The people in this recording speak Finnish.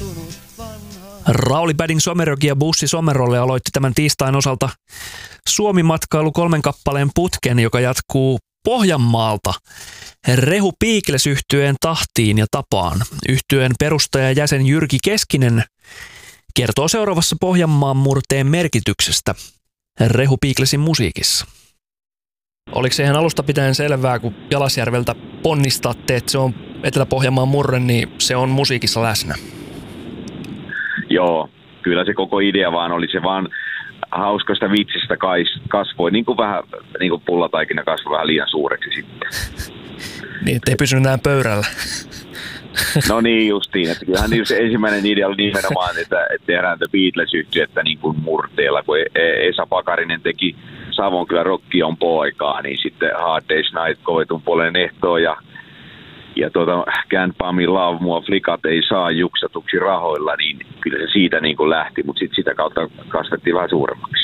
Rauli Bading Someroki ja Bussi Somerolle aloitti tämän tiistain osalta Suomi-matkailu 3 kappaleen putken, joka jatkuu Pohjanmaalta Rehu Piikles -yhtyeen tahtiin ja tapaan. Yhtyeen perustajajäsen Jyrki Keskinen kertoo seuraavassa Pohjanmaan murteen merkityksestä Rehu Piiklesin musiikissa. Oliko se ihan alusta pitäen selvää, kun Jalasjärveltä ponnistatte, että se on Etelä-Pohjanmaan murre, niin se on musiikissa läsnä? Joo, kyllä se koko idea vaan oli se vaan hauskasta vitsistä kasvoi, niin kuin vähän niin kuin pullataikina kasvoi vähän liian suureksi sitten. Niin, ettei pysynyt enää pöydällä. No niin justiin, että kyllähän se ensimmäinen idea oli nimenomaan, että tehdään The Beatles-yhtyettä niin kuin murteella, kun Esa Pakarinen teki Savonkylän Rock on poikaa, niin sitten Hard Day's Night kovetun puolen ehtoon ja Can't Buy Me Love, mua flikat ei saa juksatuksi rahoilla, niin kyllä se siitä niin kuin lähti, mutta sitten sitä kautta kasvettiin vähän suuremmaksi.